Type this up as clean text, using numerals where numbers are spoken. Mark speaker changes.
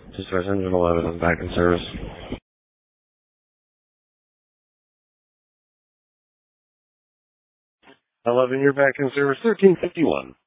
Speaker 1: Dispatch engine 11 is back in service. 11, you're back in service. 1351.